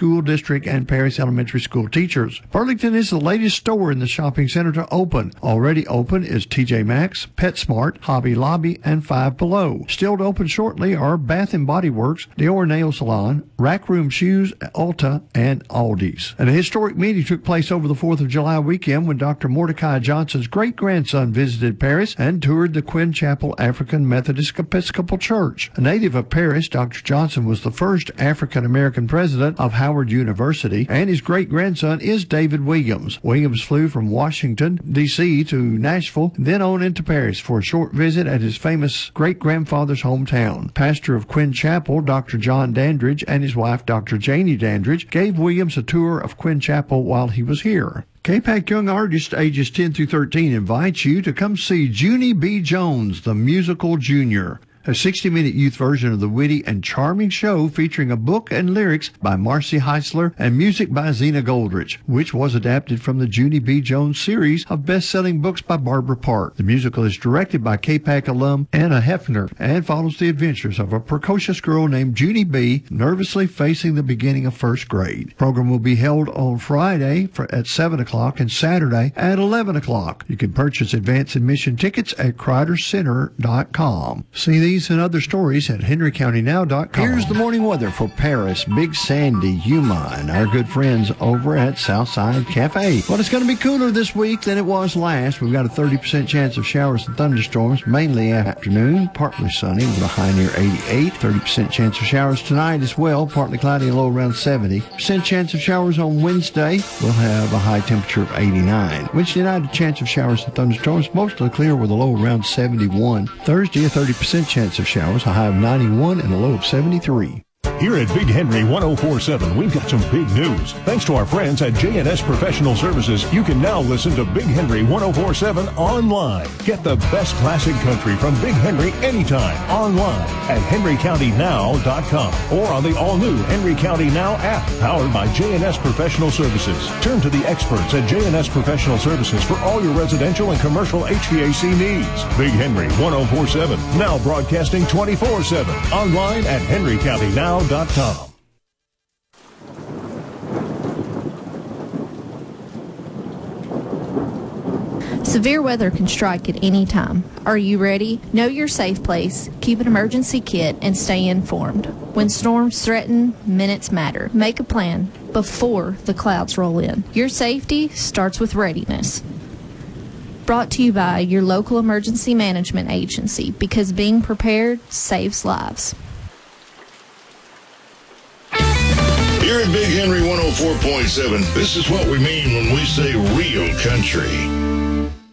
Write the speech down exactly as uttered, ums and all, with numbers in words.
School District and Paris Elementary School teachers. Burlington is the latest store in the shopping center to open. Already open is T J Maxx, PetSmart, Hobby Lobby, and Five Below. Still to open shortly are Bath and Body Works, Dior Nail Salon, Rack Room Shoes, Ulta, and Aldi's. And a historic meeting took place over the fourth of July weekend when Doctor Mordecai Johnson's great-grandson visited Paris and toured the Quinn Chapel African Methodist Episcopal Church. A native of Paris, Doctor Johnson was the first African-American president of Howard University, and his great-grandson is David Williams. Williams flew from Washington, D C to Nashville, then on into Paris for a short visit at his famous great-grandfather's hometown. Pastor of Quinn Chapel, Doctor John Dandridge, and his wife, Doctor Janie Dandridge, gave Williams a tour of Quinn Chapel while he was here. K PAC Young Artists ages ten through thirteen invites you to come see Junie B. Jones, the Musical Junior, a sixty-minute youth version of the witty and charming show featuring a book and lyrics by Marcy Heisler and music by Zena Goldrich, which was adapted from the Junie B. Jones series of best-selling books by Barbara Park. The musical is directed by K PAC alum Anna Hefner and follows the adventures of a precocious girl named Junie B. nervously facing the beginning of first grade. The program will be held on Friday for, at seven o'clock and Saturday at eleven o'clock. You can purchase advance admission tickets at Crider Center dot com. See these and other stories at Henry County Now dot com. Here's the morning weather for Paris, Big Sandy, Yuma, and our good friends over at Southside Cafe. Well, it's going to be cooler this week than it was last. We've got a thirty percent chance of showers and thunderstorms, mainly afternoon, partly sunny with a high near eighty-eight. thirty percent chance of showers tonight as well, partly cloudy and low around seventy. percent chance of showers on Wednesday. We'll have a high temperature of eighty-nine. Wednesday night, a chance of showers and thunderstorms, mostly clear with a low around seventy-one. Thursday, a thirty percent chance of showers, a high of ninety-one and a low of seventy-three. Here at Big Henry ten forty-seven, we've got some big news. Thanks to our friends at J and S Professional Services, you can now listen to Big Henry ten forty-seven online. Get the best classic country from Big Henry anytime online at Henry County Now dot com or on the all-new Henry County Now app powered by J and S Professional Services. Turn to the experts at J and S Professional Services for all your residential and commercial H V A C needs. Big Henry ten forty-seven, now broadcasting twenty-four seven, online at Henry County Now dot com. Severe weather can strike at any time. Are you ready? Know your safe place, keep an emergency kit, and stay informed. When storms threaten, minutes matter. Make a plan before the clouds roll in. Your safety starts with readiness. Brought to you by your local emergency management agency, because being prepared saves lives. Here at Big Henry one oh four point seven, this is what we mean when we say real country.